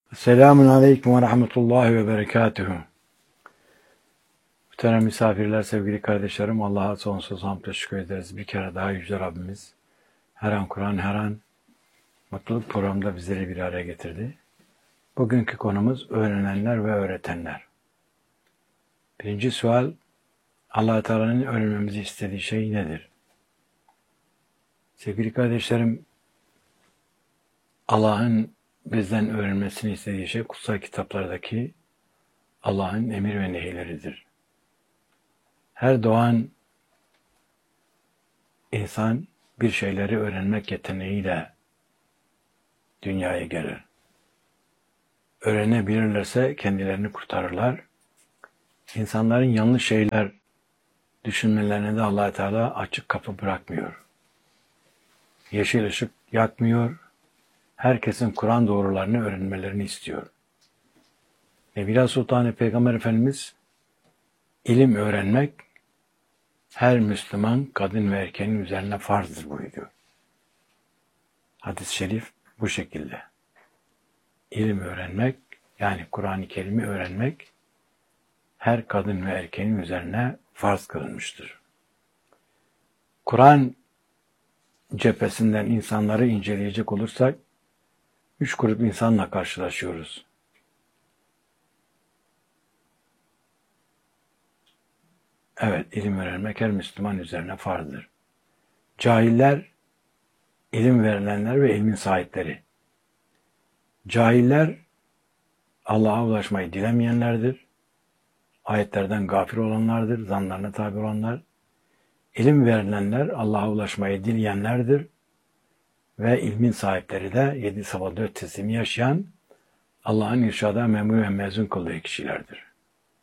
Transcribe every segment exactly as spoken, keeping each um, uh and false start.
Selamun Aleyküm ve Rahmetullahi ve Berekatuhu. Muhterem misafirler, sevgili kardeşlerim, Allah'a sonsuz hamd ve şükür ederiz. Bir kere daha Yüce Rabbimiz her an Kur'an, her an mutluluk programda bizleri bir araya getirdi. Bugünkü konumuz öğrenenler ve öğretenler. Birinci sual, Allah-u Teala'nın öğrenmemizi istediği şey nedir? Sevgili kardeşlerim, Allah'ın bizden öğrenmesini istediği şey kutsal kitaplardaki Allah'ın emir ve nehiyleridir. Her doğan insan bir şeyleri öğrenmek yeteneğiyle dünyaya gelir. Öğrenebilirlerse kendilerini kurtarırlar. İnsanların yanlış şeyler düşünmelerine de Allah Teala açık kapı bırakmıyor. Yeşil ışık yakmıyor. Herkesin Kur'an doğrularını öğrenmelerini istiyor. Nebila Sultan Peygamber Efendimiz ilim öğrenmek her Müslüman kadın ve erkeğin üzerine farzdır buyuruyor. Hadis-i şerif bu şekilde. İlim öğrenmek, yani Kur'an-ı Kerim'i öğrenmek her kadın ve erkeğin üzerine farz kılınmıştır. Kur'an cephesinden insanları inceleyecek olursak üç grup insanla karşılaşıyoruz. Evet, ilim öğrenmek her Müslüman üzerine farzdır. Cahiller, ilim verilenler ve ilmin sahipleri. Cahiller, Allah'a ulaşmayı dilemeyenlerdir. Ayetlerden gafil olanlardır, zanlarına tabi olanlar. İlim verilenler, Allah'a ulaşmayı dileyenlerdir. Ve ilmin sahipleri de yedi sabah dört teslimi yaşayan, Allah'ın irşada memur ve mezun kıldığı kişilerdir.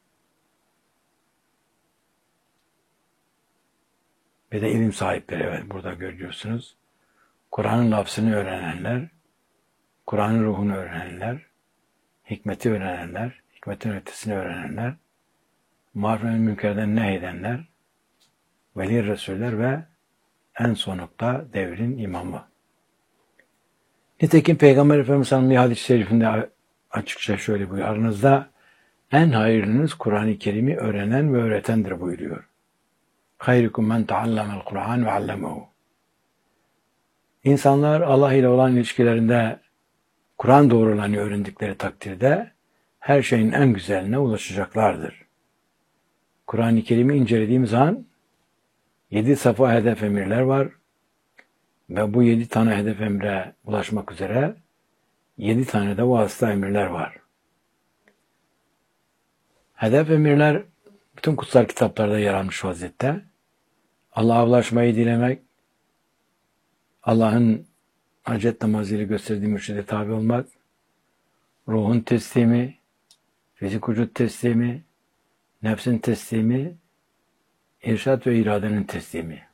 Bir de ilim sahipleri, evet, burada görüyorsunuz. Kur'an'ın lafzını öğrenenler, Kur'an'ın ruhunu öğrenenler, hikmeti öğrenenler, hikmetin ötesini öğrenenler, maruf ve münkerden nehyedenler, veli resuller ve en sonunda devrin imamı. Nitekim Peygamber Efendimiz bir hadis-i şerifinde açıkça şöyle buyuruyor. Aranızda en hayırlınız Kur'an-ı Kerim'i öğrenen ve öğretendir buyuruyor. Hayrukum men taallamel Kur'an ve allemehu. İnsanlar Allah ile olan ilişkilerinde Kur'an doğrularını öğrendikleri takdirde her şeyin en güzeline ulaşacaklardır. Kur'an-ı Kerim'i incelediğim zaman yedi safa hedef emirler var ve bu yedi tane hedef emre ulaşmak üzere yedi tane de vasıta emirler var. Hedef emirler bütün kutsal kitaplarda yer almış vaziyette. Allah'a ulaşmayı dilemek, Allah'ın hacet namazıyla gösterdiği mürşide tabi olmak, ruhun teslimi, fizik vücut teslimi, nefsin teslimi, irşad ve iradenin teslimi.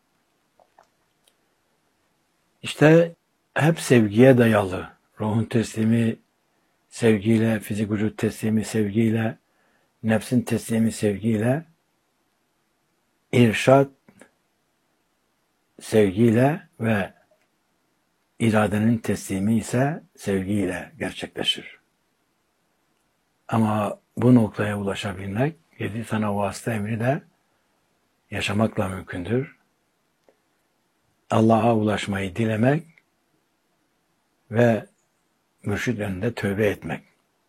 İşte hep sevgiye dayalı. Ruhun teslimi sevgiyle, fizik vücut teslimi sevgiyle, nefsin teslimi sevgiyle, irşad sevgiyle ve iradenin teslimi ise sevgiyle gerçekleşir. Ama bu noktaya ulaşabilmek, yedi tane vasıta emri de yaşamakla mümkündür. Allah'a ulaşmayı dilemek ve mürşid önünde tövbe etmek.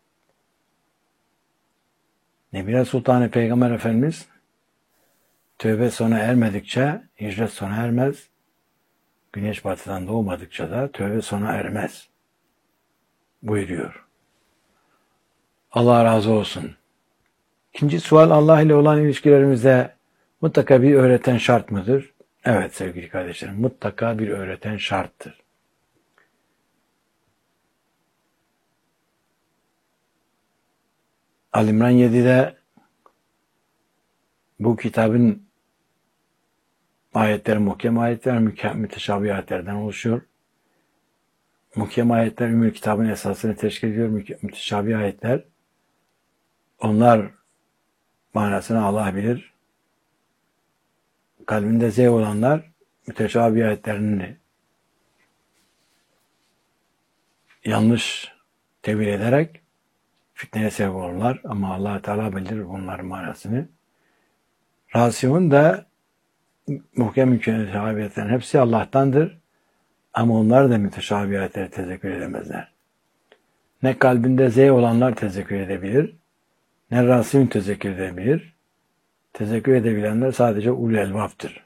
Nebila Sultan Peygamber Efendimiz tövbe sona ermedikçe hicret sona ermez, güneş batıdan doğmadıkça da tövbe sona ermez buyuruyor. Allah razı olsun. İkinci sual, Allah ile olan ilişkilerimizde mutlaka bir öğreten şart mıdır? Evet sevgili kardeşlerim, mutlaka bir öğreten şarttır. Ali-İmran yedide bu kitabın ayetleri muhkem ayetler, müteşabih ayetlerden oluşuyor. Muhkem ayetler Ümmül Kitabın esasını teşkil ediyor. Müteşabih ayetler, onlar manasını Allah bilir. Kalbinde zevk olanlar müteşabih ayetlerini yanlış tevil ederek fitneye sebep olurlar. Ama Allah Teala bilir bunların manasını. Rasihun da muhkem müteşabihiyetlerin hepsi Allah'tandır. Ama onlar da müteşabihiyetleri tezekkür edemezler. Ne kalbinde Z olanlar tezekkür edebilir, ne rasihun tezekkür edebilir. Tezekkür edebilenler sadece ulul elbaptır.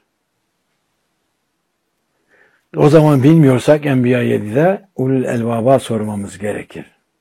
O zaman bilmiyorsak Enbiya yedide ulul elbaba sormamız gerekir.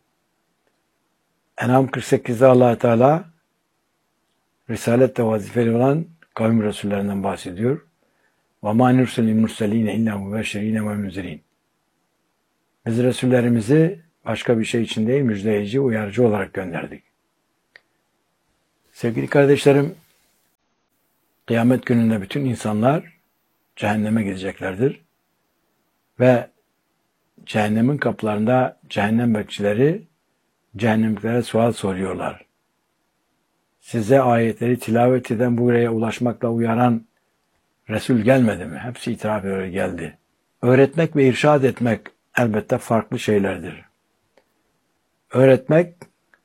En'am kırk sekizde Allah Teala risalette vazifeli olan kavim resullerinden bahsediyor. وَمَا نُرْسَلِ الْمُرْسَلِينَ اِلَّا مُبَشِّر۪ينَ وَمُنْزِر۪ينَ Biz Resullerimizi başka bir şey için değil, müjdeleyici, uyarıcı olarak gönderdik. Sevgili kardeşlerim, kıyamet gününde bütün insanlar cehenneme gideceklerdir. Ve cehennemin kapılarında cehennem bekçileri cehennemlilere sual soruyorlar. Size ayetleri tilavet eden, buraya ulaşmakla uyaran Resul gelmedi mi? Hepsi itiraf ediyor, geldi. Öğretmek ve irşad etmek elbette farklı şeylerdir. Öğretmek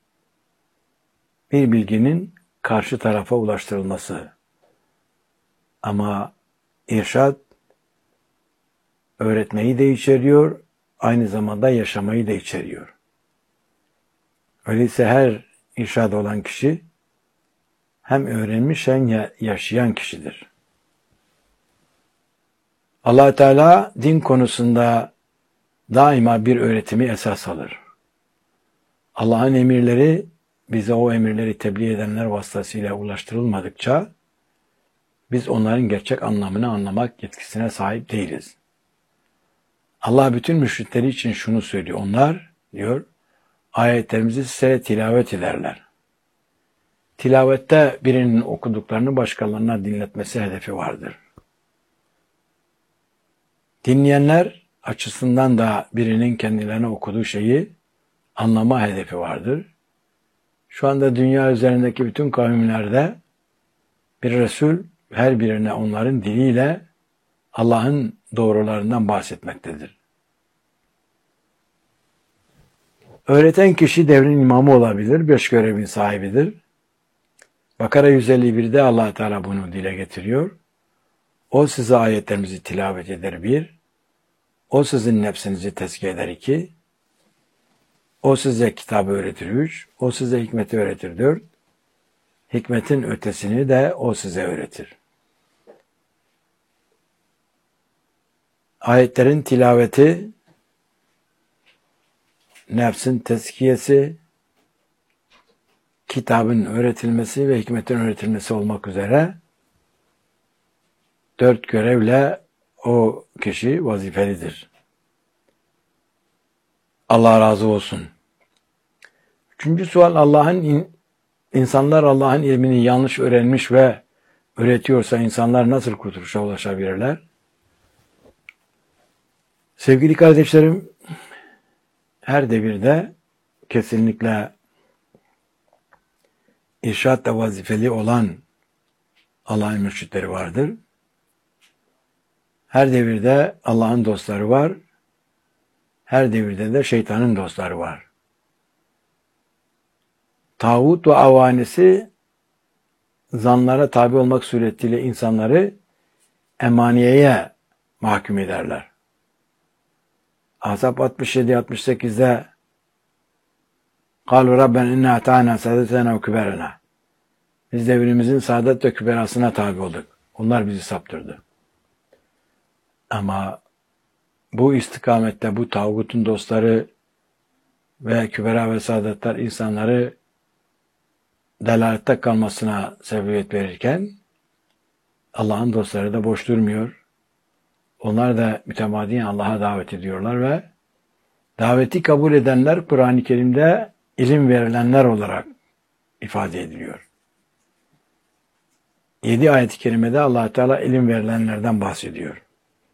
bir bilginin karşı tarafa ulaştırılması. Ama irşad öğretmeyi de içeriyor, aynı zamanda yaşamayı da içeriyor. Öyleyse her irşad olan kişi hem öğrenmiş hem yaşayan kişidir. Allah Teala din konusunda daima bir öğretimi esas alır. Allah'ın emirleri bize o emirleri tebliğ edenler vasıtasıyla ulaştırılmadıkça biz onların gerçek anlamını anlamak yetkisine sahip değiliz. Allah bütün müşrikleri için şunu söylüyor. Onlar diyor ayetlerimizi size tilavet ederler. Tilavette birinin okuduklarını başkalarına dinletmesi hedefi vardır. Dinleyenler açısından da birinin kendilerine okuduğu şeyi anlama hedefi vardır. Şu anda dünya üzerindeki bütün kavimlerde bir Resul her birine onların diliyle Allah'ın doğrularından bahsetmektedir. Öğreten kişi devrin imamı olabilir, beş görevin sahibidir. Bakara yüz elli birde Allah Teala bunu dile getiriyor. O size ayetlerimizi tilavet eder bir, o sizin nefsinizi tezkiye eder iki, o size kitabı öğretir üç, o size hikmeti öğretir dört, hikmetin ötesini de o size öğretir. Ayetlerin tilaveti, nefsin tezkiyesi, kitabın öğretilmesi ve hikmetin öğretilmesi olmak üzere dört görevle o kişi vazifelidir. Allah razı olsun. Üçüncü sual, Allah'ın insanlar Allah'ın ilmini yanlış öğrenmiş ve öğretiyorsa insanlar nasıl kurtuluşa ulaşabilirler? Sevgili kardeşlerim, her devirde kesinlikle irşadla vazifeli olan Allah'ın mürşitleri vardır. Her devirde Allah'ın dostları var. Her devirde de şeytanın dostları var. Tağut ve avanesi zanlara tabi olmak suretiyle insanları emaniyeye mahkum ederler. Ahzab altmış yedi altmış sekizde قَالُوا رَبَّنْ اِنَّا اَتَعَنَا سَادَتَنَا وَكُبَرَنَا Biz devrimizin saadet ve küberasına tabi olduk. Onlar bizi saptırdı. Ama bu istikamette bu tağutun dostları ve kübera ve saadetler insanları delalette kalmasına sebebiyet verirken Allah'ın dostları da boş durmuyor. Onlar da mütemadiyen Allah'a davet ediyorlar ve daveti kabul edenler Kur'an-ı Kerim'de ilim verilenler olarak ifade ediliyor. Yedi ayet-i kerimede Allah Teala ilim verilenlerden bahsediyor.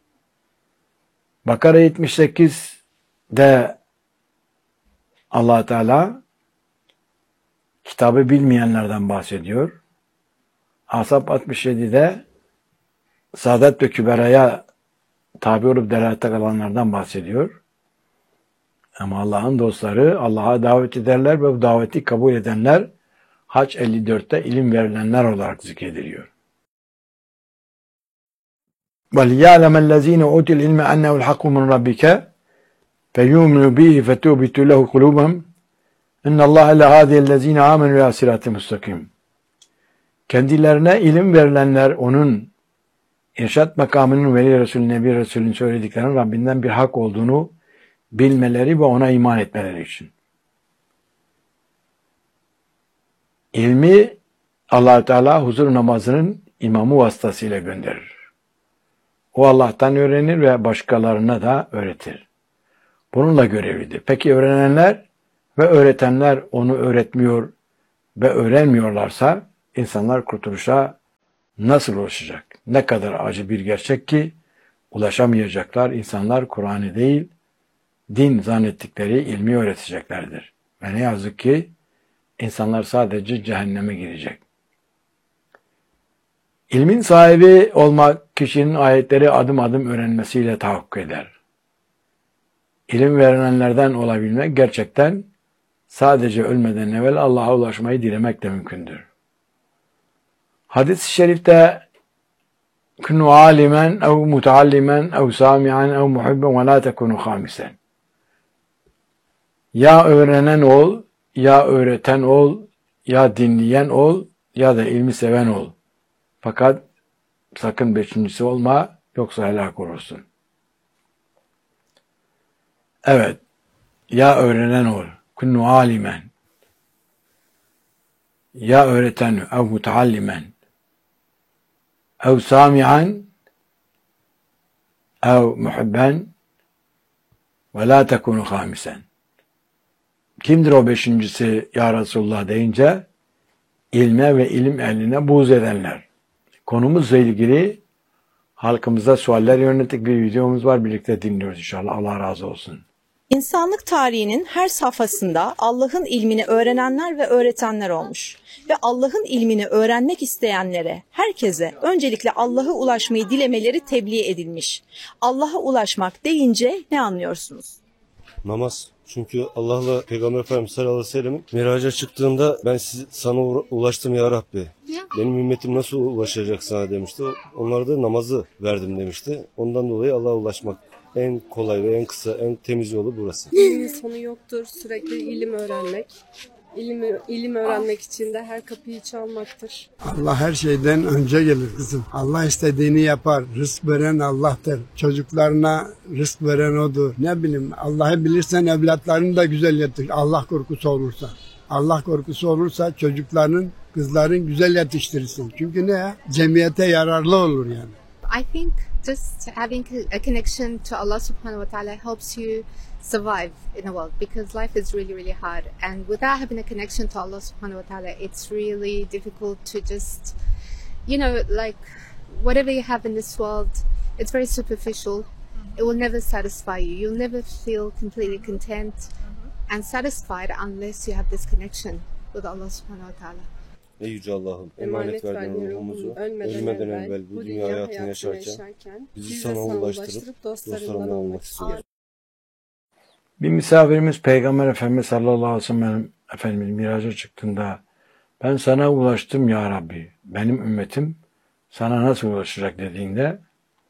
Bakara yetmiş sekizde Allah Teala kitabı bilmeyenlerden bahsediyor. Ahzab altmış yedide Saadet ve Kübera'ya tabi olup delalette kalanlardan bahsediyor. Ama Allah'ın dostları Allah'a davet ederler ve bu daveti kabul edenler Hac elli dörtte ilim verilenler olarak zikrediliyor. وَلِيَعْلَمَ الَّذ۪ينَ اُوتُوا الْعِلْمَ اَنَّهُ الْحَقُّ مِنْ رَبِّكَ فَيُؤْمِنُوا بِهِ فَتُوبِتُ لَهُ قُلُوبَهُمْ اِنَّ اللّٰهَ لَهَادِيَ الَّذ۪ينَ آمَنُوا اِلَى صِرَاطٍ مُسْتَقِيمٍ. Kendilerine ilim verilenler onun irşat makamının Veli Resulü, Nebi Resulü'nün söylediklerinin Rabbinden bir hak olduğunu bilmeleri ve ona iman etmeleri için. İlmi Allah-u Teala huzur namazının imamı vasıtasıyla gönderir. O Allah'tan öğrenir ve başkalarına da öğretir. Bununla görevlidir. Peki öğrenenler ve öğretenler onu öğretmiyor ve öğrenmiyorlarsa insanlar kurtuluşa nasıl ulaşacak? Ne kadar acı bir gerçek ki ulaşamayacaklar. İnsanlar Kur'an'ı değil, din zannettikleri ilmi öğreteceklerdir. Ve ne yazık ki insanlar sadece cehenneme girecek. İlmin sahibi olmak kişinin ayetleri adım adım öğrenmesiyle tahakkuk eder. İlim verilenlerden olabilmek gerçekten sadece ölmeden evvel Allah'a ulaşmayı dilemekle mümkündür. Hadis-i şerifte kunu alimen ev mutallimen ev sami'an ev muhibben ve la tekunu hamisen. Ya öğrenen ol, ya öğreten ol, ya dinleyen ol, ya da ilmi seven ol. Fakat sakın beşincisi olma, yoksa helak olursun. Evet, ya öğrenen ol, kunu alimen, ya öğreten ev mutallimen, ev sami'an, ev muhibben ve la tekunu hamisen. Kimdir o beşincisi ya Resulullah deyince? İlme ve ilim ehline buğz edenler. Konumuzla ilgili halkımıza sualler yönelik bir videomuz var. Birlikte dinliyoruz inşallah. Allah razı olsun. İnsanlık tarihinin her safhasında Allah'ın ilmini öğrenenler ve öğretenler olmuş. Ve Allah'ın ilmini öğrenmek isteyenlere, herkese öncelikle Allah'a ulaşmayı dilemeleri tebliğ edilmiş. Allah'a ulaşmak deyince ne anlıyorsunuz? Namaz. Çünkü Allah'la Peygamber Efendimiz sallallahu aleyhi ve sellem'in miraca çıktığında ben siz, sana ulaştım ya Rabbi. Benim ümmetim nasıl ulaşacak sana demişti. Onlar da namazı verdim demişti. Ondan dolayı Allah'a ulaşmak en kolay ve en kısa, en temiz yolu burası. İlmin sonu yoktur. Sürekli ilim öğrenmek. İlim, ilim öğrenmek için de her kapıyı çalmaktır. Allah her şeyden önce gelir kızım. Allah istediğini yapar. Rızk veren Allah'tır. Çocuklarına rızk veren O'dur. Ne bileyim, Allah'ı bilirsen evlatlarını da güzel yetiştir. Allah korkusu olursa. Allah korkusu olursa çocukların, kızların güzel yetiştirirsin. Çünkü ne? Cemiyete yararlı olur yani. I think just having a connection to Allah subhanahu wa ta'ala helps you survive in the world, because life is really really hard, and without having a connection to Allah subhanahu wa ta'ala, it's really difficult to just, you know, like whatever you have in this world, it's very superficial. It will never satisfy you. You'll never feel completely content and satisfied unless you have this connection with Allah subhanahu wa ta'ala. Ey Yüce Allah'ım, Emanet emanet verdiğin verdiğin ruhumuzu ruhumuzu ölmeden evvel bu dünya hayatını yaşarken bizi sana ulaştırıp dostlarından olmak istiyoruz. Bir misafirimiz Peygamber Efendimiz sallallahu aleyhi ve sellem Efendimiz miraca çıktığında ben sana ulaştım ya Rabbi, benim ümmetim sana nasıl ulaşacak dediğinde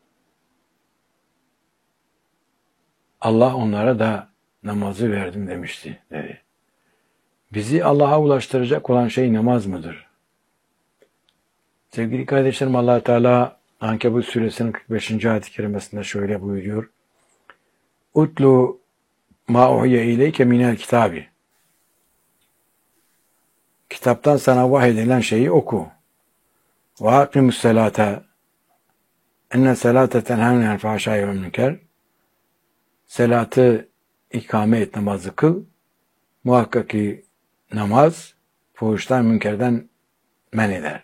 Allah onlara da namazı verdim demişti dedi. Bizi Allah'a ulaştıracak olan şey namaz mıdır? Sevgili kardeşlerim, Allah Teala Ankebut suresinin kırk beşinci ayet-i kerimesinde şöyle buyuruyor. Utlu ma uhiye ileyke minel kitabi. Kitaptan sana vahyedilen şeyi oku. Ve akimus selate. Enne selate tenhavnel fahşâye ve münker. Selatı ikame et, namazı kıl. Muhakkak ki namaz fuhuştan, münkerden men eder.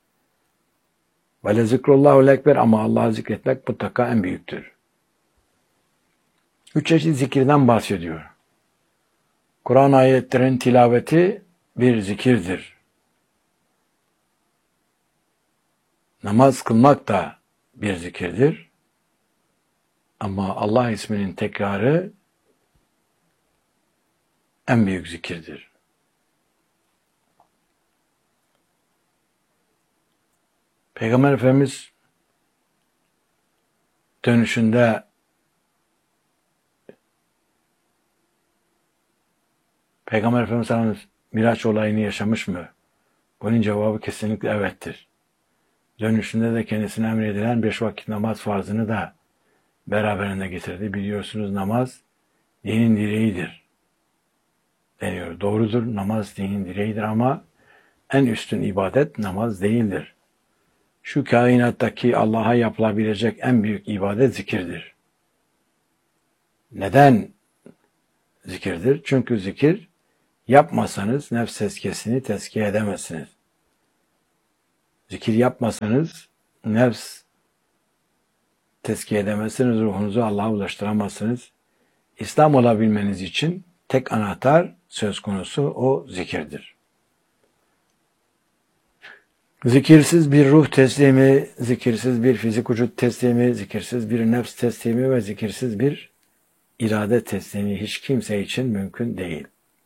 Ve le zikrullahu ekber, ama Allah'ı zikretmek mutlaka en büyüktür. Üç çeşit zikirden bahsediyor. Kur'an ayetlerin tilaveti bir zikirdir. Namaz kılmak da bir zikirdir. Ama Allah isminin tekrarı en büyük zikirdir. Peygamber Efendimiz dönüşünde Peygamber Efendimiz Miraç olayını yaşamış mı? Bunun cevabı kesinlikle evettir. Dönüşünde de kendisine emredilen beş vakit namaz farzını da beraberinde getirdi. Biliyorsunuz namaz dinin direğidir deniyor. Doğrudur, namaz dinin direğidir ama en üstün ibadet namaz değildir. Şu kainattaki Allah'a yapılabilecek en büyük ibadet zikirdir. Neden zikirdir? Çünkü zikir yapmasanız nefs tezkiyesini tezkiye edemezsiniz. Zikir yapmasanız nefs tezkiye edemezsiniz, ruhunuzu Allah'a ulaştıramazsınız. İslam olabilmeniz için tek anahtar söz konusu o zikirdir. Zikirsiz bir ruh teslimi, zikirsiz bir fizik vücut teslimi, zikirsiz bir nefs teslimi ve zikirsiz bir irade teslimi hiç kimse için mümkün değil.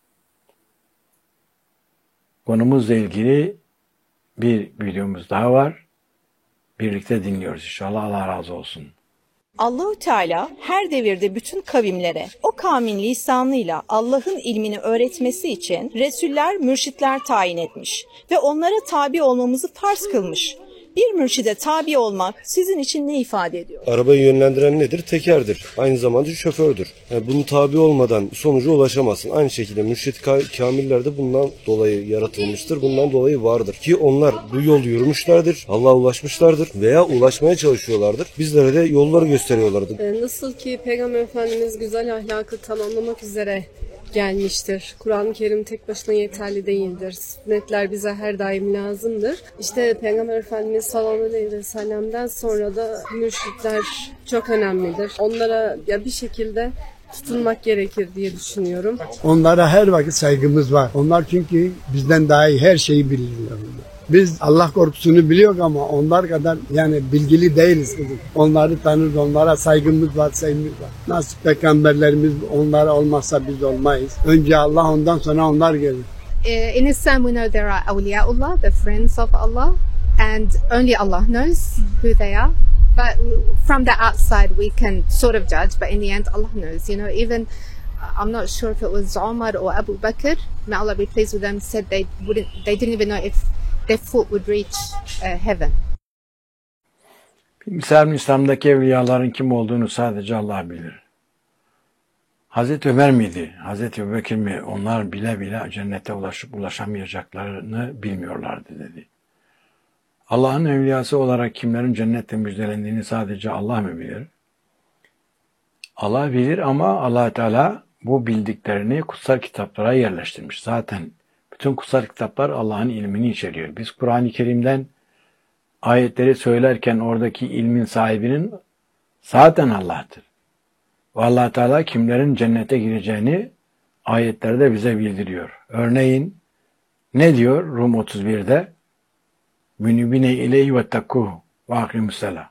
Konumuzla ilgili bir videomuz daha var. Birlikte dinliyoruz inşallah. Allah razı olsun. Allahu Teala her devirde bütün kavimlere o kavmin lisanıyla Allah'ın ilmini öğretmesi için resuller, mürşitler tayin etmiş ve onlara tabi olmamızı farz kılmış. Bir mürşide tabi olmak sizin için ne ifade ediyor? Arabayı yönlendiren nedir? Tekerdir. Aynı zamanda şofördür. Yani bunun tabi olmadan sonuca ulaşamazsın. Aynı şekilde mürşid kamiller de bundan dolayı yaratılmıştır. Bundan dolayı vardır. Ki onlar bu yol yürümüşlerdir. Allah'a ulaşmışlardır veya ulaşmaya çalışıyorlardır. Bizlere de yolları gösteriyorlardı. Ee, nasıl ki Peygamber Efendimiz güzel ahlakı tamamlamak üzere gelmiştir. Kur'an-ı Kerim tek başına yeterli değildir. Sünnetler bize her daim lazımdır. İşte Peygamber Efendimiz sallallahu aleyhi ve sellem'den sonra da mürşitler çok önemlidir. Onlara ya bir şekilde tutunmak gerekir diye düşünüyorum. Onlara her vakit saygımız var. Onlar çünkü bizden daha iyi her şeyi biliyorlar. Biz Allah korkusunu biliyoruz ama onlar kadar yani bilgili değiliz kızım. Onları tanırız, onlara saygımız var, sevgimiz var. Nasıl peygamberlerimiz onlara olmazsa biz olmayız. Önce Allah, ondan sonra onlar gelir. Uh, In Islam, we know there are awliyaullah, the friends of Allah, and only Allah knows who they are. But from the outside, we can sort of judge, but in the end, Allah knows. You know, even I'm not sure if it was Umar or Abu Bakr, may Allah be pleased with them, said they wouldn't, they didn't even know if their foot would reach uh, heaven. Bilgisayar İslam'daki evliyaların kim olduğunu sadece Allah bilir. Hazreti Ömer miydi? Hazreti Ebubekir mi? Onlar bile bile cennete ulaşıp ulaşamayacaklarını bilmiyorlardı dedi. Allah'ın evliyası olarak kimlerin cennette müjdelendiğini sadece Allah mı bilir? Allah bilir ama Allah Teala bu bildiklerini kutsal kitaplara yerleştirmiş. Zaten bütün kutsal kitaplar Allah'ın ilmini içeriyor. Biz Kur'an-ı Kerim'den ayetleri söylerken oradaki ilmin sahibinin zaten Allah'tır. Ve Allah Teala kimlerin cennete gireceğini ayetlerde bize bildiriyor. Örneğin ne diyor Rum otuz bir'de? Münibine ileyhi ve takkuhu ve akimussalâh.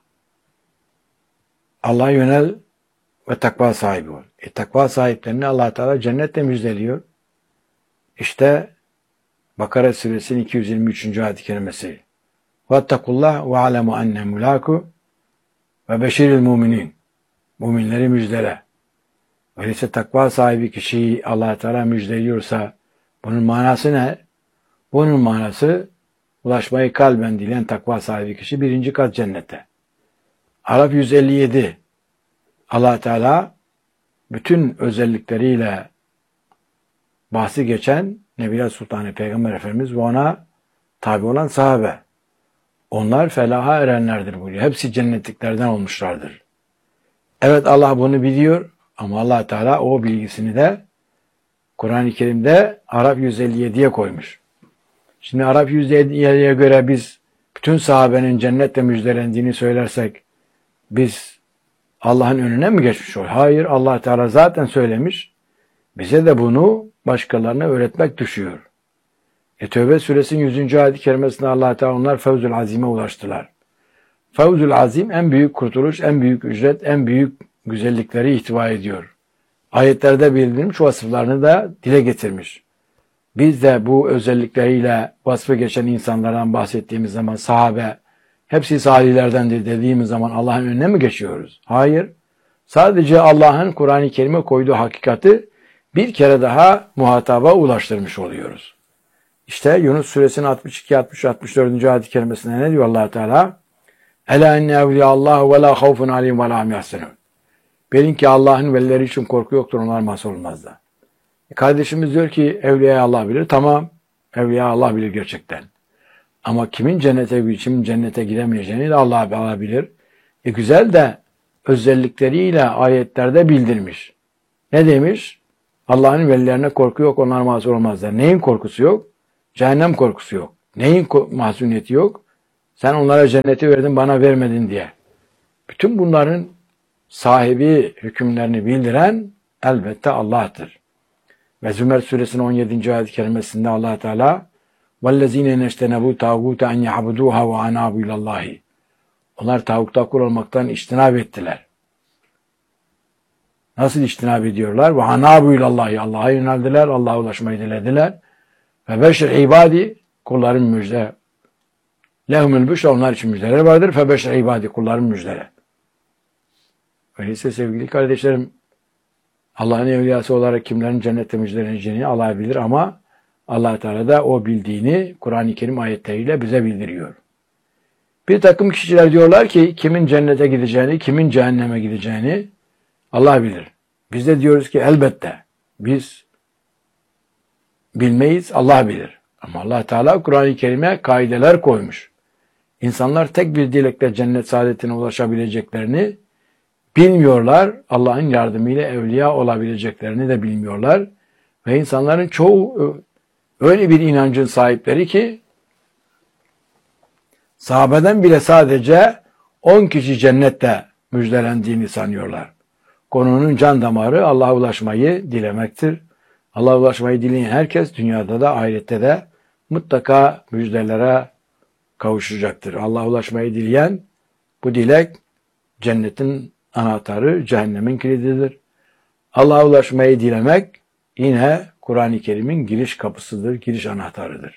Allah'a yönel ve takva sahibi ol. E, takva sahiplerini Allah Teala cennette müjdeliyor. İşte Bakara suresinin iki yüz yirmi üçüncü ayet-i kerimesi. Vettakullah ve alemu enne mulaku ve beşiril muminin. Müminleri müjdele. Öyleyse takva sahibi kişiyi Allah Teala müjdeliyorsa bunun manası ne? Bunun manası ulaşmayı kalben dileyen takva sahibi kişi birinci kat cennete. Araf yüz elli yedi. Allah Teala bütün özellikleriyle bahsi geçen Nebiler Sultanı Peygamber Efendimiz ve ona tabi olan sahabe. Onlar felaha erenlerdir buyuruyor. Hepsi cennetliklerden olmuşlardır. Evet Allah bunu biliyor ama Allah Teala o bilgisini de Kur'an-ı Kerim'de Araf yüz elli yedi'ye koymuş. Şimdi Araf yüz elli yedi'ye göre biz bütün sahabenin cennetle müjdelendiğini söylersek biz Allah'ın önüne mi geçmiş oluyor? Hayır, Allah Teala zaten söylemiş. Bize de bunu başkalarına öğretmek düşüyor. E Tevbe suresinin yüzüncü ayet-i kerimesinde Allah Teala onlar fevzül azime ulaştılar. Fevzül azim en büyük kurtuluş, en büyük ücret, en büyük güzellikleri ihtiva ediyor. Ayetlerde bildirilmiş vasıflarını da dile getirmiş. Biz de bu özellikleriyle vasfı geçen insanlardan bahsettiğimiz zaman sahabe, hepsi salihlerdendir dediğimiz zaman Allah'ın önüne mi geçiyoruz? Hayır. Sadece Allah'ın Kur'an-ı Kerim'e koyduğu hakikati bir kere daha muhataba ulaştırmış oluyoruz. İşte Yunus suresinin altmış iki altmış altmış dördüncü ayet-i kerimesinde ne diyor Allah Teala? Ela inne evliyallahu ve la havfun aleyhim ve la hum yahzenun. Bilin ki Allah'ın velileri için korku yoktur, onlar mahzun. E kardeşimiz diyor ki evliya Allah bilir. Tamam, evliya Allah bilir gerçekten. Ama kimin cennete, kimin cennete giremeyeceğini de Allah, Allah bilir. E güzel de özellikleriyle ayetlerde bildirmiş. Ne demiş? Allah'ın velilerine korku yok, onlar mahzun olmazlar. Neyin korkusu yok? Cehennem korkusu yok. Neyin mahzuniyeti yok? Sen onlara cenneti verdin, bana vermedin diye. Bütün bunların sahibi hükümlerini bildiren elbette Allah'tır. Ve Zümer suresinin on yedinci ayet-i kerimesinde Allah Teala وَالَّذ۪ينَ نَشْتَنَبُوا تَاغُوتَ اَنْ يَعْبُدُوهَا وَاَنَابُوا اِلَى اللّٰهِ Onlar tağutta kul olmaktan iştinab ettiler. Nasıl iştinab ediyorlar? وَاَنَابُوا اِلَى اللّٰهِ Allah'a yöneldiler, Allah'a ulaşmayı dilediler. Ve beşir ibadi kulların müjde. Lehumul büşra onlar için müjdeler vardır. Fe beşir ibadi kulların müjdeleri. Öyleyse sevgili kardeşlerim, Allah'ın evliyası olarak kimlerin cennette müjdeleneceğini Allah bilir ama Allah Teala da o bildiğini Kur'an-ı Kerim ayetleriyle bize bildiriyor. Bir takım kişiler diyorlar ki kimin cennete gideceğini, kimin cehenneme gideceğini Allah bilir. Biz de diyoruz ki elbette biz bilmeyiz, Allah bilir. Ama Allah Teala Kur'an-ı Kerim'e kaideler koymuş. İnsanlar tek bir dilekle cennet saadetine ulaşabileceklerini bilmiyorlar. Allah'ın yardımıyla evliya olabileceklerini de bilmiyorlar. Ve insanların çoğu öyle bir inancın sahipleri ki sahabeden bile sadece on kişi cennette müjdelendiğini sanıyorlar. Konunun can damarı Allah'a ulaşmayı dilemektir. Allah'a ulaşmayı dileyen herkes dünyada da ahirette de mutlaka müjdelere kavuşacaktır. Allah'a ulaşmayı dileyen bu dilek cennetin anahtarı, cehennemin kilididir. Allah'a ulaşmayı dilemek yine Kur'an-ı Kerim'in giriş kapısıdır, giriş anahtarıdır.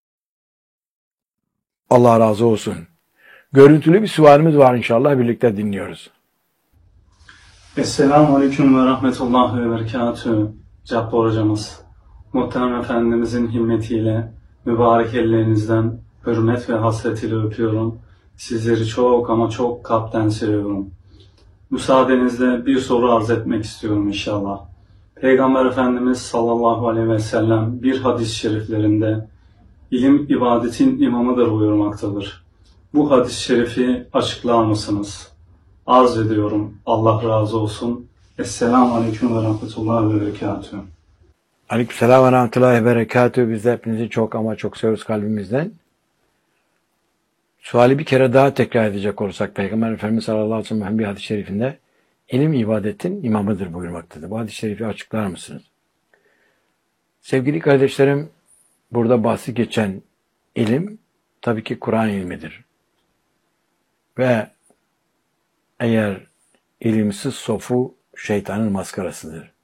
Allah razı olsun. Görüntülü bir sualimiz var inşallah birlikte dinliyoruz. Esselamu Aleyküm ve Rahmetullahi ve Berekatühü. Cabbar hocamız, muhterem Efendimizin himmetiyle mübarek ellerinizden hürmet ve hasretiyle öpüyorum. Sizleri çok ama çok kalpten seviyorum. Müsaadenizle bir soru arz etmek istiyorum inşallah. Peygamber Efendimiz sallallahu aleyhi ve sellem bir hadis-i şeriflerinde ilim ibadetin imamıdır buyurmaktadır. Bu hadis-i şerifi açıklar mısınız? Arz ediyorum. Allah razı olsun. Esselamu Aleyküm ve Rahmetullahi ve Berekatühü. Aleykümselam ve Rahmetullahi ve Berekatühü. Biz de hepinizi çok ama çok seviyoruz kalbimizden. Suali bir kere daha tekrar edecek olursak Peygamber Efendimiz sallallahu aleyhi ve sellem bir hadis-i şerifinde ilim ibadetin imamıdır buyurmaktadır. Bu hadis-i şerifi açıklar mısınız? Sevgili kardeşlerim, burada bahsi geçen ilim tabii ki Kur'an ilmidir. Ve eğer ilimsiz sofu şeytanın maskarasıdır.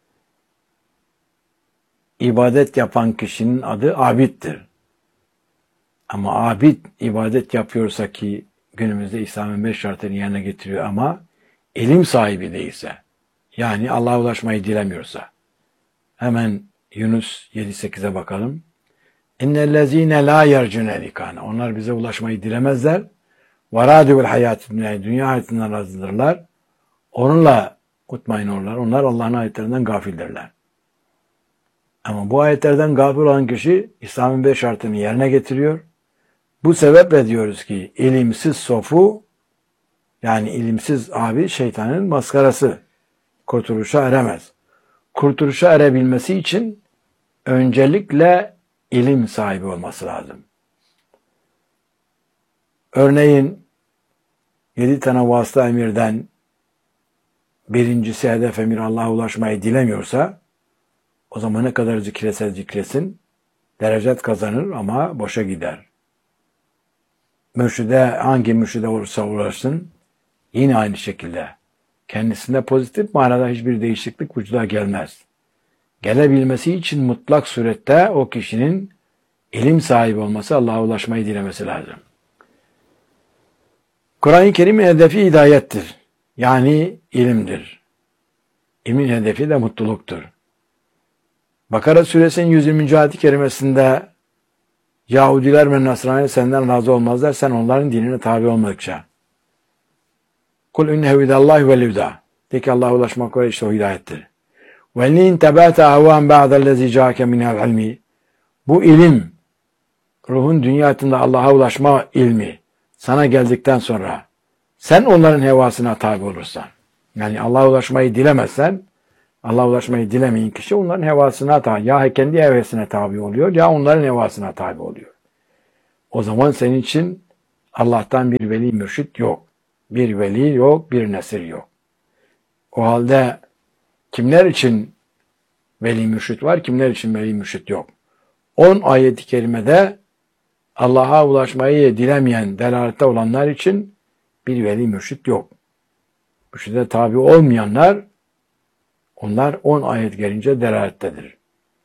İbadet yapan kişinin adı abiddir. Ama abid ibadet yapıyorsa ki günümüzde İslam'ın beş şartını yerine getiriyor ama ilim sahibi değilse, yani Allah'a ulaşmayı dilemiyorsa, hemen Yunus yedi sekize bakalım. İnnellezîne lâ yercûne likâne. Onlar bize ulaşmayı dilemezler. وَرَادِوُ الْحَيَاتِ dünya, dünya hayatından razıdırlar. Onunla mutmain olurlar. Onlar Allah'ın ayetlerinden gafildirler. Ama bu ayetlerden gafil olan kişi İslam'ın beş şartını yerine getiriyor. Bu sebeple diyoruz ki ilimsiz sofu, yani ilimsiz abi şeytanın maskarası. Kurtuluşa eremez. Kurtuluşa erebilmesi için öncelikle ilim sahibi olması lazım. Örneğin yedi tane vasıta emirden birincisi hedef emir Allah'a ulaşmayı dilemiyorsa o zaman ne kadar zikrese zikresin derecet kazanır ama boşa gider. Mürşide hangi mürşide olursa ulaşsın yine aynı şekilde kendisinde pozitif manada hiçbir değişiklik vücuda gelmez. Gelebilmesi için mutlak surette o kişinin ilim sahibi olması, Allah'a ulaşmayı dilemesi lazım. Kur'an-ı Kerim'in hedefi hidayettir. Yani ilimdir. İlmin hedefi de mutluluktur. Bakara suresinin yüz yirminci ayet-i kerimesinde Yahudiler ve Nasrani senden razı olmazlar, sen onların dinine tabi olmadıkça. Kul inne hudallahi vel huda. De ki Allah'a ulaşmak ve işte o hidayettir. Ve in tabata ahvan ba'dellezi ca'ake minel ilmi. Bu ilim, ruhun dünyasında Allah'a ulaşma ilmi sana geldikten sonra sen onların hevasına tabi olursan, yani Allah'a ulaşmayı dilemezsen, Allah'a ulaşmayı dilemeyen kişi onların hevasına tabi, ya kendi hevesine tabi oluyor ya onların hevasına tabi oluyor. O zaman senin için Allah'tan bir veli mürşit yok. Bir veli yok, bir nesir yok. O halde kimler için veli mürşit var, kimler için veli mürşit yok? on ayet-i kerimede Allah'a ulaşmayı dilemeyen, delalette olanlar için bir veli mürşit yok. Mürşide tabi olmayanlar, onlar on ayet gelince delalettedir.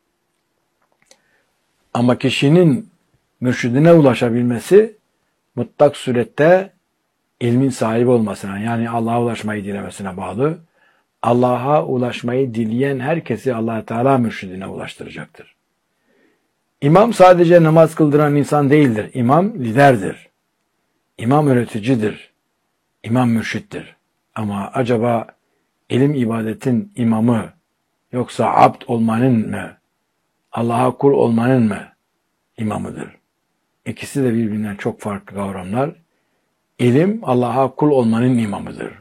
Ama kişinin mürşidine ulaşabilmesi mutlak surette ilmin sahibi olmasına, yani Allah'a ulaşmayı dilemesine bağlı. Allah'a ulaşmayı dileyen herkesi Allah Teala mürşidine ulaştıracaktır. İmam sadece namaz kıldıran insan değildir. İmam liderdir. İmam öğreticidir. İmam mürşittir. Ama acaba ilim ibadetin imamı yoksa abd olmanın mı, Allah'a kul olmanın mı imamıdır? İkisi de birbirinden çok farklı kavramlar. İlim Allah'a kul olmanın imamıdır.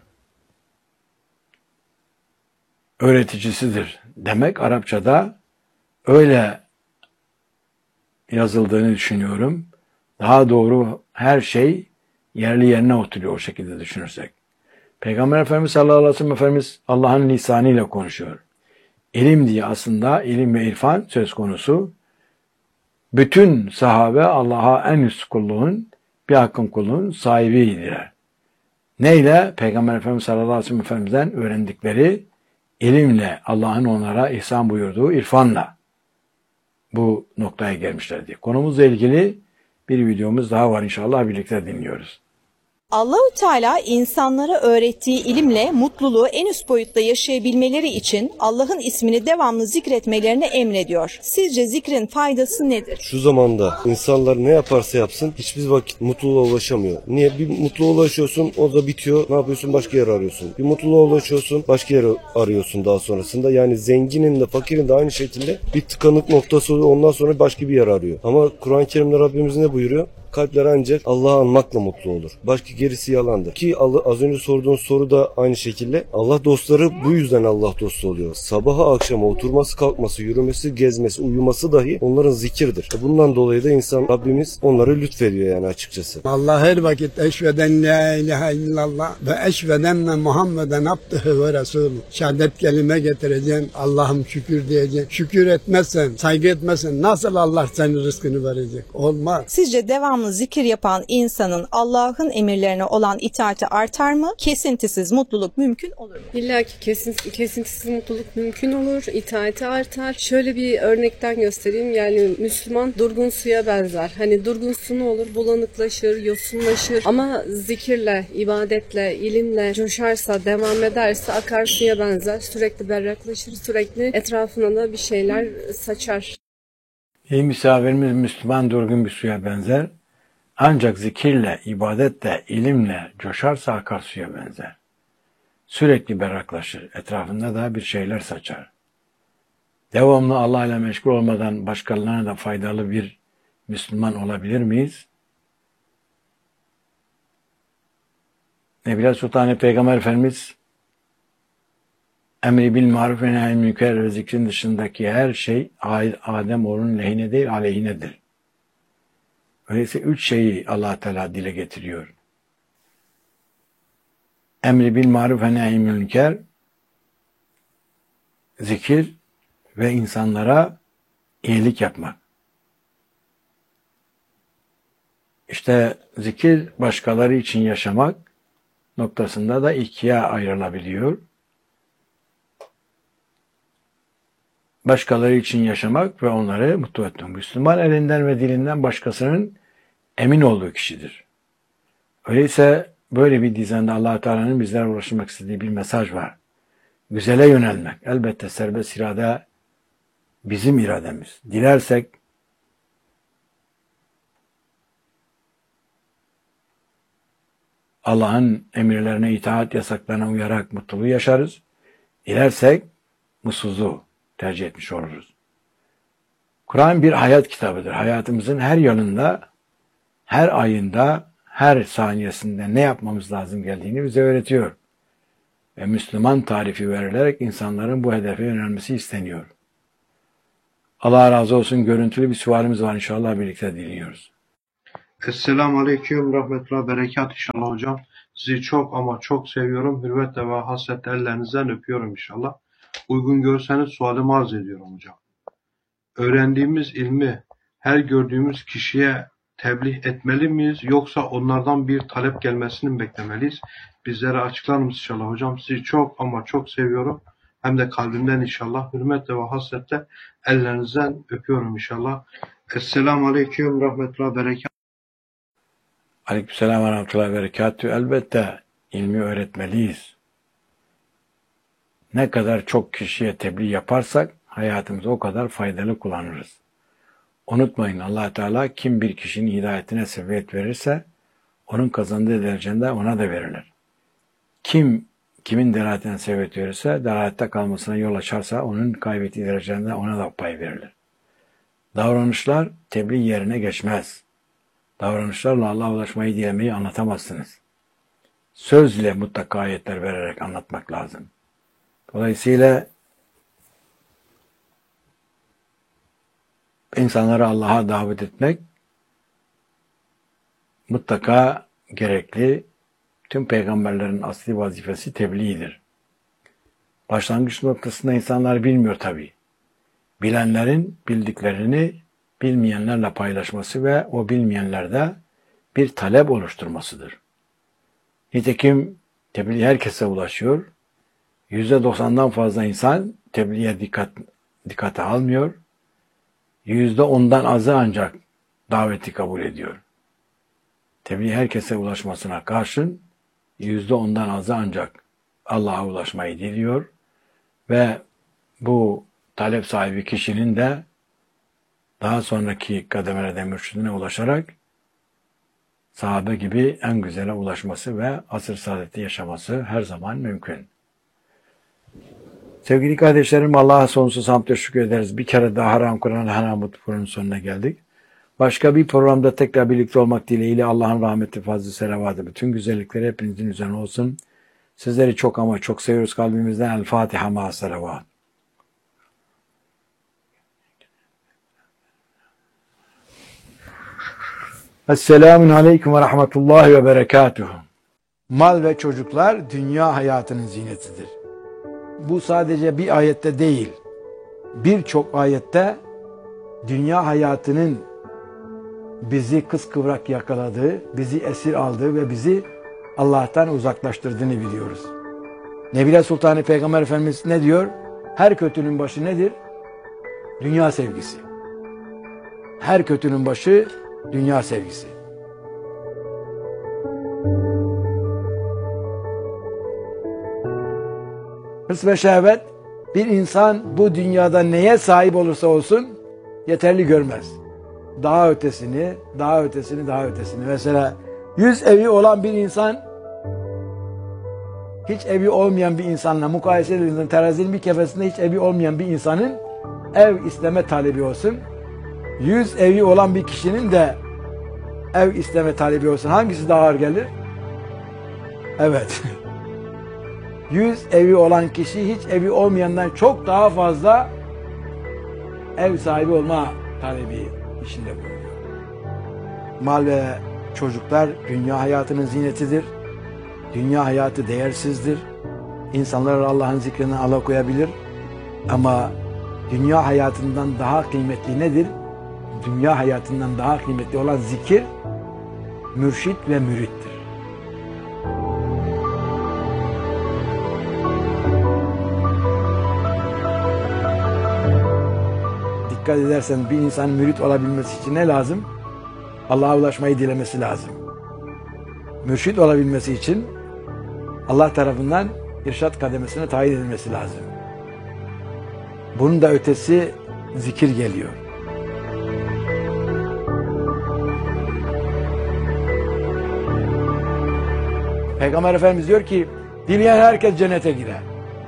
Öğreticisidir. Demek Arapçada öyle yazıldığını düşünüyorum. Daha doğru her şey yerli yerine oturuyor o şekilde düşünürsek. Peygamber Efendimiz sallallahu aleyhi ve sellem Efendimiz Allah'ın lisanıyla konuşuyor. İlim diye aslında ilim ve irfan söz konusu. Bütün sahabe Allah'a en üst kulluğun, bir hakkın kulluğun sahibiydiler. Neyle? Peygamber Efendimiz sallallahu aleyhi ve sellem Efendimiz'den öğrendikleri ilimle, Allah'ın onlara ihsan buyurduğu irfanla bu noktaya gelmişlerdi. Konumuzla ilgili bir videomuz daha var, inşallah birlikte dinliyoruz. Allahü Teala insanlara öğrettiği ilimle mutluluğu en üst boyutta yaşayabilmeleri için Allah'ın ismini devamlı zikretmelerini emrediyor. Sizce zikrin faydası nedir? Şu zamanda insanlar ne yaparsa yapsın hiçbir vakit mutluluğa ulaşamıyor. Niye? Bir mutluluğa ulaşıyorsun, o da bitiyor. Ne yapıyorsun? Başka yer arıyorsun. Bir mutluluğa ulaşıyorsun, başka yer arıyorsun daha sonrasında. Yani zenginin de fakirin de aynı şekilde bir tıkanık noktası oluyor. Ondan sonra başka bir yer arıyor. Ama Kur'an-ı Kerim'de Rabbimiz ne buyuruyor? Kalpler ancak Allah'ı anmakla mutlu olur. Başka gerisi yalandır. Ki az önce sorduğun soru da aynı şekilde. Allah dostları bu yüzden Allah dostu oluyor. Sabaha akşama oturması, kalkması, yürümesi, gezmesi, uyuması dahi onların zikirdir. Bundan dolayı da insan Rabbimiz onları lütfediyor yani açıkçası. Allah her vakit eşveden la ilahe illallah ve eşvedenne Muhammeden abdühü ve resulü. Şehadet kelime getireceksin. Allah'ım şükür diyeceksin. Şükür etmezsen, saygı etmezsen nasıl Allah senin rızkını verecek? Olmaz. Sizce devamlı zikir yapan insanın Allah'ın emirlerine olan itaati artar mı? Kesintisiz mutluluk mümkün olur mu? İlla ki kesin, kesintisiz mutluluk mümkün olur, itaati artar. Şöyle bir örnekten göstereyim. Yani Müslüman durgun suya benzer. Hani durgun su ne olur? Bulanıklaşır, yosunlaşır. Ama zikirle, ibadetle, ilimle coşarsa, devam ederse akarsuya benzer. Sürekli berraklaşır, sürekli etrafına da bir şeyler saçar. Ey misafirimiz, Müslüman durgun bir suya benzer. Ancak zikirle, ibadetle, ilimle coşarsa akarsuya benzer. Sürekli berraklaşır, etrafında da bir şeyler saçar. Devamlı Allah ile meşgul olmadan başkalarına da faydalı bir Müslüman olabilir miyiz? Nebile Sultanı Peygamber Efendimiz emri bil maruf ve nehy münker ve zikrin dışındaki her şey Adem oğlunun lehine değil aleyhinedir. Öyleyse üç şeyi Allah Teala dile getiriyor. Emri bil maruf ve nehy münker, zikir ve insanlara iyilik yapmak. İşte zikir başkaları için yaşamak, noktasında da ikiye ayrılabiliyor. Başkaları için yaşamak ve onları mutlu etmek. Müslüman elinden ve dilinden başkasının emin olduğu kişidir. Öyleyse böyle bir dizende Allah Teala'nın bizlere ulaşmak istediği bir mesaj var. Güzele yönelmek. Elbette serbest irade bizim irademiz. Dilersek Allah'ın emirlerine itaat, yasaklarına uyarak mutluluğu yaşarız. Dilersek mutsuzluğu tercih etmiş oluruz. Kur'an bir hayat kitabıdır. Hayatımızın her yanında, her ayında, her saniyesinde ne yapmamız lazım geldiğini bize öğretiyor. Ve Müslüman tarifi verilerek insanların bu hedefe yönelmesi isteniyor. Allah razı olsun. Görüntülü bir sualimiz var, inşallah birlikte dinliyoruz. Esselamu Aleyküm Rahmetullah Berekat inşallah hocam. Sizi çok ama çok seviyorum. Hürmetle ve hasretle ellerinizden öpüyorum inşallah. Uygun görseniz sualımı arz ediyorum hocam. Öğrendiğimiz ilmi her gördüğümüz kişiye tebliğ etmeli miyiz? Yoksa onlardan bir talep gelmesini mi beklemeliyiz? Bizlere açıklar mısınız inşallah hocam? Sizi çok ama çok seviyorum. Hem de kalbimden inşallah. Hürmetle ve hasretle ellerinizden öpüyorum inşallah. Esselamu Aleyküm Rahmetullah Berekat. Aleykümselam ve rahmetullahi ve berekatühü. Elbette ilmi öğretmeliyiz. Ne kadar çok kişiye tebliğ yaparsak hayatımızı o kadar faydalı kullanırız. Unutmayın, Allah Teala kim bir kişinin hidayetine sebebiyet verirse onun kazandığı derecede ona da verilir. Kim kimin delaletine sebebiyet verirse, delalette kalmasına yol açarsa onun kaybettiği derecede ona da pay verilir. Davranışlar tebliğ yerine geçmez. Davranışlarla Allah'a ulaşmayı dilemeyi anlatamazsınız. Sözle mutlaka ayetler vererek anlatmak lazım. Dolayısıyla insanları Allah'a davet etmek mutlaka gerekli. Tüm peygamberlerin asli vazifesi tebliğdir. Başlangıç noktasında insanlar bilmiyor tabii. Bilenlerin bildiklerini bilmeyenlerle paylaşması ve o bilmeyenlerde bir talep oluşturmasıdır. Nitekim tebliğ herkese ulaşıyor. yüzde doksandan fazla insan tebliğe dikkat, dikkate almıyor. yüzde ondan azı ancak daveti kabul ediyor. Tebliğ herkese ulaşmasına karşın yüzde ondan azı ancak Allah'a ulaşmayı diliyor ve bu talep sahibi kişinin de daha sonraki kademelerde mürşidine ulaşarak sahabe gibi en güzele ulaşması ve asr saadeti yaşaması her zaman mümkün. Sevgili kardeşlerim, Allah'a sonsuz hamd ve şükür ederiz. Bir kere daha Haram Kur'an Haramut programının sonuna geldik. Başka bir programda tekrar birlikte olmak dileğiyle Allah'ın rahmeti, fazlı, selavatı, bütün güzellikleri hepinizin üzerine olsun. Sizleri çok ama çok seviyoruz kalbimizden. El Fatiha ma selavat. Esselamun Aleyküm ve Rahmetullahi ve Berekatuhu. Mal ve çocuklar dünya hayatının zinetidir. Bu sadece bir ayette değil, birçok ayette dünya hayatının bizi kıskıvrak yakaladığı, bizi esir aldığı ve bizi Allah'tan uzaklaştırdığını biliyoruz. Nebile Sultanı Peygamber Efendimiz ne diyor? Her kötünün başı nedir? Dünya sevgisi. Her kötünün başı dünya sevgisi. Hırs ve şehvet bir insan bu dünyada neye sahip olursa olsun yeterli görmez. Daha ötesini, daha ötesini, daha ötesini. Mesela yüz evi olan bir insan hiç evi olmayan bir insanla mukayese edildiğinde terazinin bir kefesinde hiç evi olmayan bir insanın ev isteme talebi olsun. Yüz evi olan bir kişinin de ev isteme talebi olsun. Hangisi daha ağır gelir? Evet. Yüz evi olan kişi hiç evi olmayandan çok daha fazla ev sahibi olma talebi içinde bulunuyor. Mal ve çocuklar dünya hayatının zinetidir. Dünya hayatı değersizdir. İnsanlar Allah'ın zikrinden alakoyabilir. Ama dünya hayatından daha kıymetli nedir? Dünya hayatından daha kıymetli olan zikir, mürşit ve mürittir. dikkat edersen bir insanın mürit olabilmesi için ne lazım? Allah'a ulaşmayı dilemesi lazım. Mürşit olabilmesi için Allah tarafından irşat kademesine tayin edilmesi lazım. Bunun da ötesi zikir geliyor. Peygamber Efendimiz diyor ki, dileyen herkes cennete girer.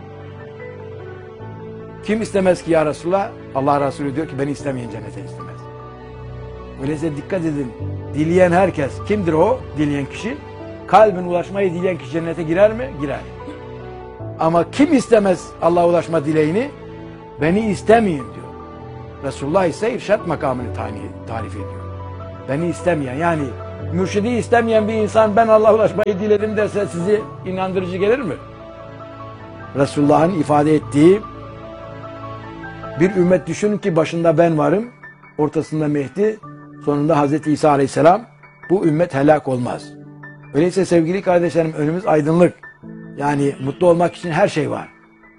Kim istemez ki ya Resulullah? Allah Resulü diyor ki, beni istemeyen cennete istemez. Öyleyse dikkat edin, dileyen herkes, kimdir o dileyen kişi? Kalbin ulaşmayı dileyen kişi cennete girer mi? Girer. Ama kim istemez Allah'a ulaşma dileğini? Beni istemeyin diyor. Resulullah ise irşat makamını tarif ediyor. Beni istemeyen, yani mürşidi istemeyen bir insan ben Allah'a ulaşmayı diledim derse sizi inandırıcı gelir mi? Resulullah'ın ifade ettiği bir ümmet düşünün ki başında ben varım, ortasında Mehdi, sonunda Hazreti İsa Aleyhisselam, bu ümmet helak olmaz. Öyleyse sevgili kardeşlerim önümüz aydınlık. Yani mutlu olmak için her şey var.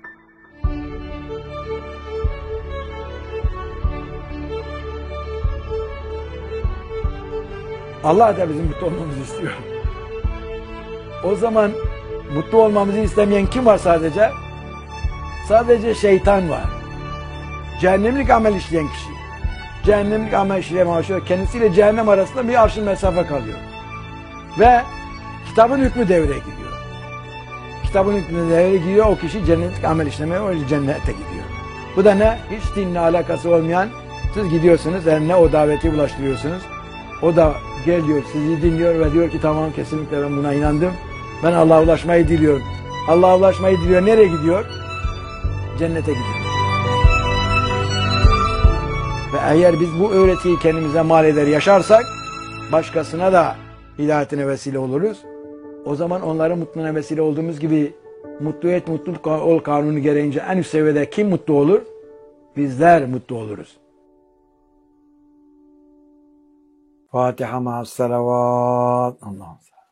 Allah da bizim mutlu olmamızı istiyor. O zaman mutlu olmamızı istemeyen kim var sadece? Sadece şeytan var. Cehennemlik amel işleyen kişi. Cehennemlik amel işleyen başlıyor. Kendisiyle cehennem arasında bir arşın mesafe kalıyor. Ve kitabın hükmü devreye giriyor. Kitabın hükmü devreye giriyor. O kişi cennetlik amel işlemeye, o cennete gidiyor. Bu da ne? Hiç dinle alakası olmayan, siz gidiyorsunuz, eline o daveti ulaştırıyorsunuz. O da geliyor, sizi dinliyor ve diyor ki tamam kesinlikle ben buna inandım. Ben Allah'a ulaşmayı diliyorum. Allah'a ulaşmayı diliyor. Nereye gidiyor? Cennete gidiyor. Ve eğer biz bu öğretiyi kendimize mal eder yaşarsak, başkasına da hidayetine vesile oluruz. O zaman onların mutluluğuna vesile olduğumuz gibi mutlu et, mutluluk ol kanunu gereğince en üst seviyede kim mutlu olur? Bizler mutlu oluruz. Fatiha ma'as salavat. Allah'ım.